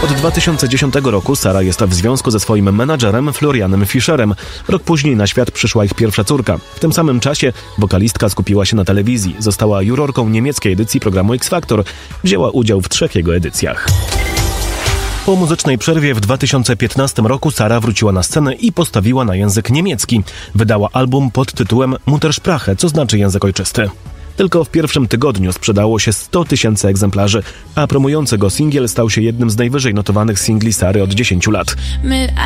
Od 2010 roku Sara jest w związku ze swoim menadżerem Florianem Fischerem. Rok później na świat przyszła ich pierwsza córka. W tym samym czasie wokalistka skupiła się na telewizji. Została jurorką niemieckiej edycji programu X Factor. Wzięła udział w 3 jego edycjach. Po muzycznej przerwie w 2015 roku Sara wróciła na scenę i postawiła na język niemiecki. Wydała album pod tytułem Muttersprache, co znaczy język ojczysty. Tylko w pierwszym tygodniu sprzedało się 100 000 egzemplarzy, a promujący go singiel stał się jednym z najwyżej notowanych singli Sary od 10 lat.